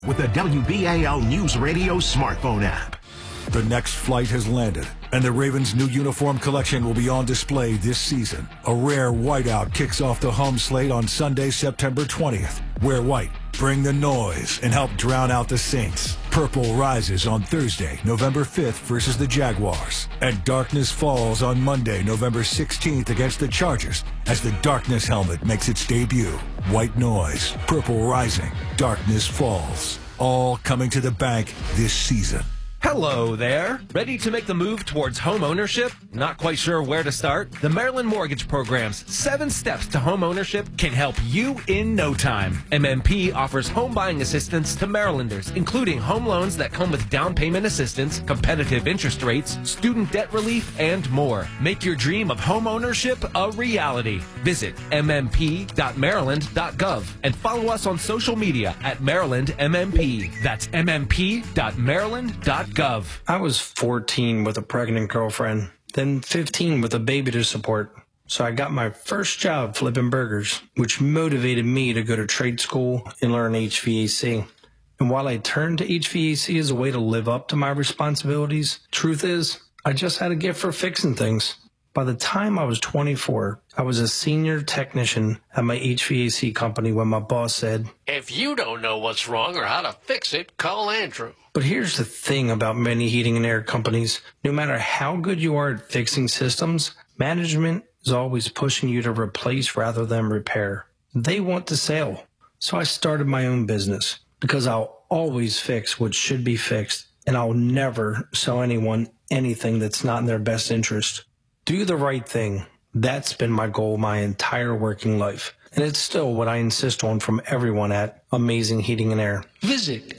with the WBAL News Radio smartphone app. The next flight has landed, and the Ravens' new uniform collection will be on display this season. A rare whiteout kicks off the home slate on Sunday, September 20th. Wear white, bring the noise, and help drown out the Saints. Purple rises on Thursday, November 5th versus the Jaguars. And darkness falls on Monday, November 16th against the Chargers as the darkness helmet makes its debut. White noise, purple rising, darkness falls. All coming to the bank this season. Hello there. Ready to make the move towards home ownership? Not quite sure where to start? The Maryland Mortgage Program's 7 steps to home ownership can help you in no time. MMP offers home buying assistance to Marylanders, including home loans that come with down payment assistance, competitive interest rates, student debt relief, and more. Make your dream of home ownership a reality. Visit mmp.maryland.gov and follow us on social media at MarylandMMP. That's mmp.maryland.gov. I was 14 with a pregnant girlfriend, then 15 with a baby to support. So I got my first job flipping burgers, which motivated me to go to trade school and learn HVAC. And while I turned to HVAC as a way to live up to my responsibilities, truth is, I just had a gift for fixing things. By the time I was 24, I was a senior technician at my HVAC company when my boss said, "If you don't know what's wrong or how to fix it, call Andrew." But here's the thing about many heating and air companies. No matter how good you are at fixing systems, management is always pushing you to replace rather than repair. They want the sale. So I started my own business because I'll always fix what should be fixed, and I'll never sell anyone anything that's not in their best interest. Do the right thing. That's been my goal my entire working life. And it's still what I insist on from everyone at Amazing Heating and Air. Visit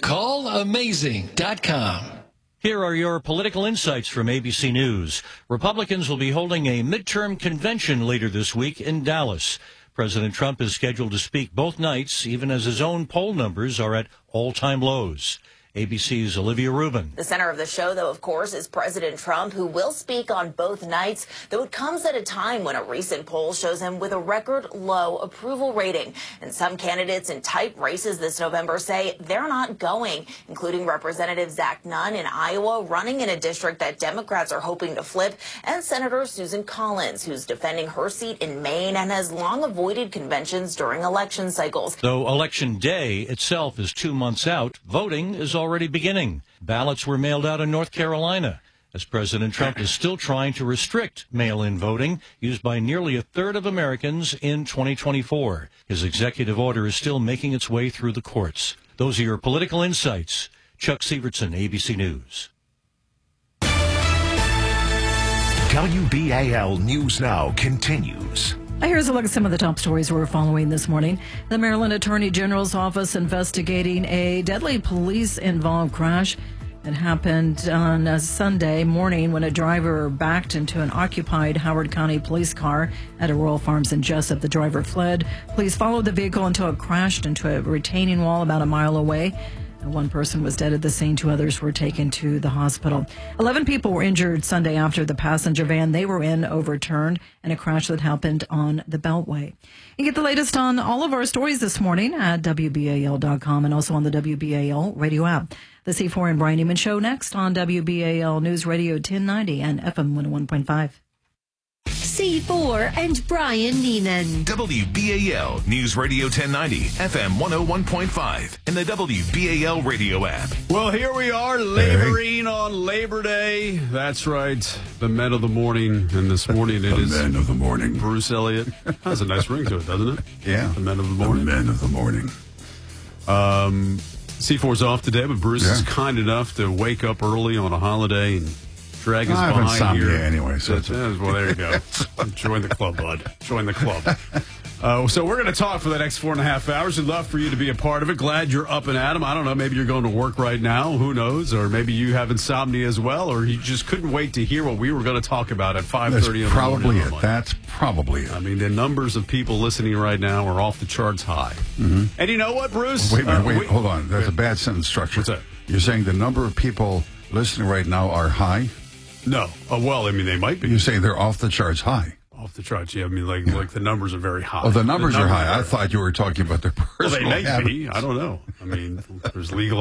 callamazing.com. Here are your political insights from ABC News. Republicans will be holding a midterm convention later this week in Dallas. President Trump is scheduled to speak both nights, even as his own poll numbers are at all-time lows. ABC's Olivia Rubin. The center of the show, though, of course, is President Trump, who will speak on both nights, though it comes at a time when a recent poll shows him with a record low approval rating. And some candidates in tight races this November say they're not going, including Representative Zach Nunn in Iowa, running in a district that Democrats are hoping to flip, and Senator Susan Collins, who's defending her seat in Maine and has long avoided conventions during election cycles. Though Election Day itself is 2 months out, voting is already beginning. Ballots were mailed out in North Carolina, as President Trump is still trying to restrict mail-in voting used by nearly a third of Americans in 2024. His executive order is still making its way through the courts. Those are your political insights. Chuck Severson, ABC News. WBAL News Now continues. Here's a look at some of the top stories we're following this morning. The Maryland Attorney General's office investigating a deadly police-involved crash that happened on a Sunday morning when a driver backed into an occupied Howard County police car at Aurora Farms in Jessup. The driver fled. Police followed the vehicle until it crashed into a retaining wall about a mile away. One person was dead at the scene. 2 others were taken to the hospital. 11 people were injured Sunday after the passenger van they were in overturned in a crash that happened on the Beltway. You get the latest on all of our stories this morning at WBAL.com and also on the WBAL radio app. The C4 and Brian Neiman Show next on WBAL News Radio 1090 and FM 101.5. C4 and Brian Neiman. WBAL News Radio 1090, FM 101.5, and the WBAL radio app. Well, here we are, laboring on Labor Day. That's right, the men of the morning. And this morning it is the men of the morning. Bruce Elliott. Has a nice ring to it, doesn't it? Yeah. The men of the morning. The men of the morning. C4's off today, but Bruce is kind enough to wake up early on a holiday and drag us behind here. Anyway, so well, there you go. Join the club, bud. Join the club. So we're going to talk for the next 4.5 hours. We'd love for you to be a part of it. Glad you're up and at 'em. I don't know, maybe you're going to work right now. Who knows? Or maybe you have insomnia as well, or you just couldn't wait to hear what we were going to talk about at 5:30 in the morning. That's probably it. I mean, the numbers of people listening right now are off the charts high. Mm-hmm. And you know what, Bruce? Wait a minute, hold on. There's a bad sentence structure. What's that? You're saying the number of people listening right now are high? No. Well, I mean, they might be. You're saying they're off the charts high? Off the charts, yeah. I mean, like the numbers are very high. Oh, the numbers are high. I thought you were talking about the personal Well, they may be. I don't know. I mean, there's legal